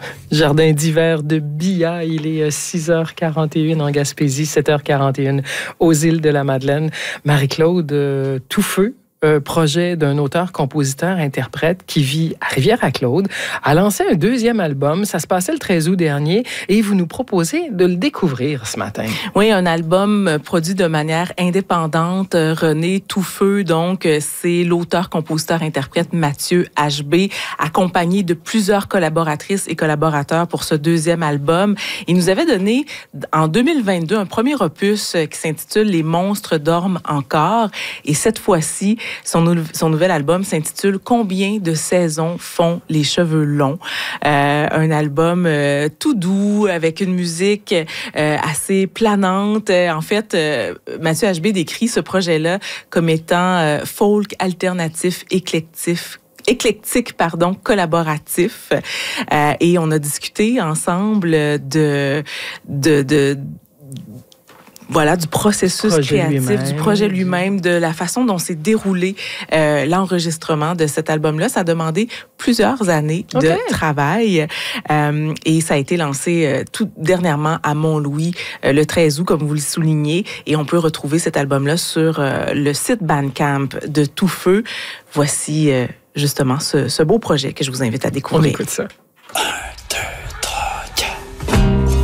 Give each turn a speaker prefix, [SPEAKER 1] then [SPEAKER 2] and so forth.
[SPEAKER 1] Jardin d'hiver de Billa. Il est 6h41 en Gaspésie, 7h41 aux îles de la Madeleine. Marie-Claude Touffeux, projet d'un auteur, compositeur, interprète qui vit à Rivière-à-Claude, a lancé un deuxième album. Ça se passait le 13 août dernier et vous nous proposez de le découvrir ce matin.
[SPEAKER 2] Oui, un album produit de manière indépendante. René Touffeux, donc, c'est l'auteur, compositeur, interprète Mathieu HB, accompagné de plusieurs collaboratrices et collaborateurs pour ce deuxième album. Il nous avait donné en 2022 un premier opus qui s'intitule Les monstres dorment encore. Et cette fois-ci, son nouvel album s'intitule Combien de saisons font les cheveux longs? Un album tout doux, avec une musique assez planante. En fait, Mathieu HB décrit ce projet-là comme étant folk alternatif, éclectique, collaboratif. Et on a discuté ensemble du processus créatif, du projet lui-même, de la façon dont s'est déroulé l'enregistrement de cet album-là. Ça a demandé plusieurs années de travail et ça a été lancé tout dernièrement à Mont-Louis le 13 août, comme vous le soulignez, et on peut retrouver cet album-là sur le site Bandcamp de Touffeux. Voici justement ce beau projet que je vous invite à découvrir.
[SPEAKER 1] On écoute ça.